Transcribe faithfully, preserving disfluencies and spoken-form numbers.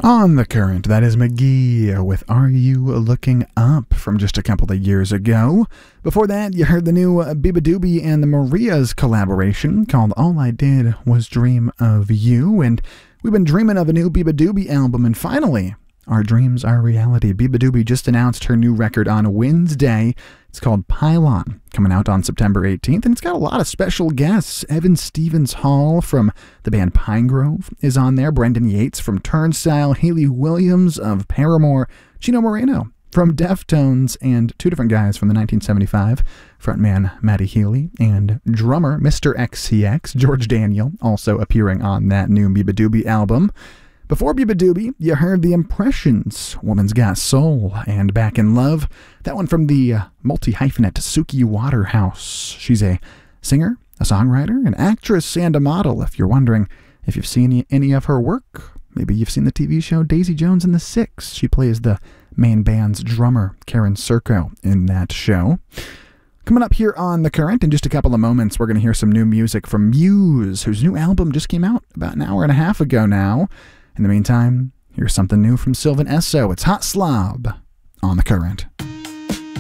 On the Current, that is McGee with Are You Looking Up from just a couple of years ago. Before that, you heard the new Biba Doobie and the Marias collaboration called All I Did Was Dream of You, and we've been dreaming of a new Biba Doobie album, and finally, our dreams are reality. Biba Doobie just announced her new record on Wednesday. It's called Pylon, coming out on September eighteenth, and it's got a lot of special guests. Evan Stevens Hall from the band Pinegrove is on there, Brendan Yates from Turnstile, Haley Williams of Paramore, Chino Moreno from Deftones, and two different guys from the nineteen seventy-five, frontman Matty Healy and drummer Mister X C X, George Daniel, also appearing on that new Biba Doobie album. Before Biba Doobie, you heard The Impressions, Woman's Got Soul, and Back in Love. That one from the uh, multi-hyphenate Suki Waterhouse. She's a singer, a songwriter, an actress, and a model. If you're wondering if you've seen any, any of her work, maybe you've seen the T V show Daisy Jones and the Six. She plays the main band's drummer, Karen Serko, in that show. Coming up here on The Current, in just a couple of moments, we're going to hear some new music from Muse, whose new album just came out about an hour and a half ago now. In the meantime, here's something new from Sylvan Esso. It's Hot Slob on The Current.